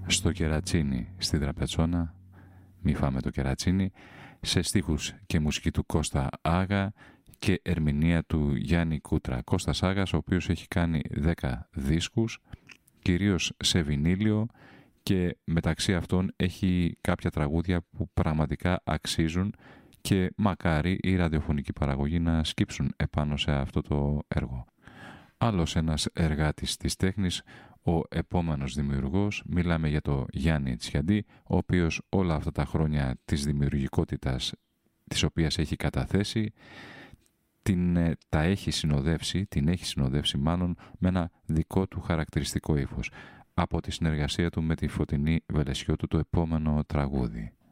στο κερατσίνι στη Δραπετσόνα, μη φάμε το κερατσίνι, σε στίχους και μουσική του Κώστα Άγα και ερμηνεία του Γιάννη Κούτρα. Κώστας Άγας, ο οποίος έχει κάνει 10 δίσκους, κυρίως σε βινίλιο, και μεταξύ αυτών έχει κάποια τραγούδια που πραγματικά αξίζουν και μακάρι η ραδιοφωνική παραγωγή να σκύψουν επάνω σε αυτό το έργο. Άλλος ένας εργάτης της τέχνης, ο επόμενος δημιουργός, μιλάμε για το Γιάννη Τσιαντή, ο οποίος όλα αυτά τα χρόνια της δημιουργικότητας της οποίας έχει καταθέσει, την έχει συνοδεύσει μάλλον με ένα δικό του χαρακτηριστικό ύφος. Από τη συνεργασία του με τη Φωτεινή Βελεσιώτου το επόμενο τραγούδι.